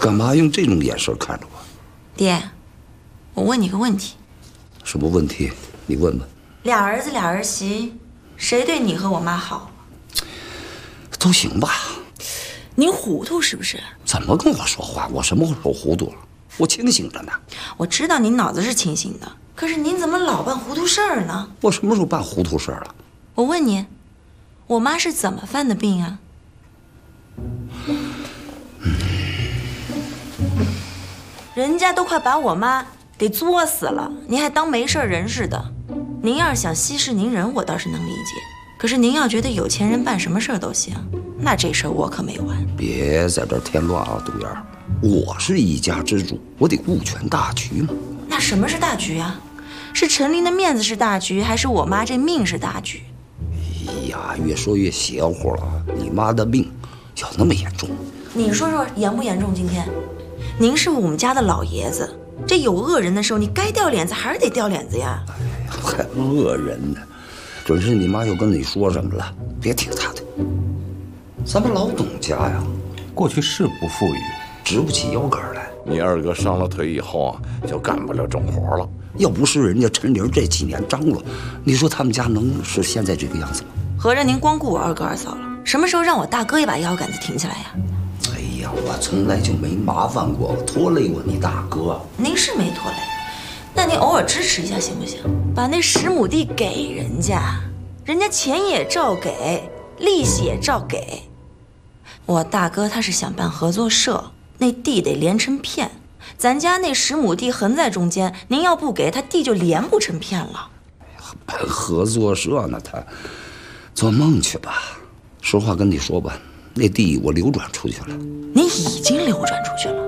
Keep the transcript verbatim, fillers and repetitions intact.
干嘛用这种眼神看着我？ 爹，我问你个问题。 什么问题？你问问。 俩儿子俩儿媳，谁对你和我妈好？ 都行吧。 您糊涂是不是？ 怎么跟我说话？我什么时候糊涂了？我清醒着呢。 我知道您脑子是清醒的，可是您怎么老办糊涂事儿呢？ 我什么时候办糊涂事儿了？ 我问你，我妈是怎么犯的病啊？人家都快把我妈给作死了，您还当没事人似的。您要是想息事宁人，我倒是能理解。可是您要觉得有钱人办什么事儿都行，那这事儿我可没完。别在这添乱啊，杜燕，我是一家之主，我得顾全大局嘛。 那什么是大局啊？是陈琳的面子是大局，还是我妈这命是大局？ 哎呀，越说越邪乎了。你妈的病有那么严重？ 你说说严不严重？今天，您是我们家的老爷子，这有恶人的时候，你该掉脸子还是得掉脸子呀。 哎呀，还恶人呢，准是你妈又跟你说什么了？别听她的。咱们老董家呀， 过去是不富裕， 直不起腰杆来。 你二哥伤了腿以后啊，就干不了重活了。 要不是人家陈玲这几年张罗，你说他们家能是现在这个样子吗？ 合着您光顾我二哥二嫂了，什么时候让我大哥也把腰杆子挺起来呀？ 哎呀，我从来就没麻烦过，拖累过你大哥。 您是没拖累，那您偶尔支持一下行不行？把那十亩地给人家，人家钱也照给，利息也照给。我大哥他是想办合作社，那地得连成片。咱家那十亩地横在中间，您要不给他，地就连不成片了。 办合作社呢，他做梦去吧。实话跟你说吧，那地我流转出去了。 您已经流转出去了？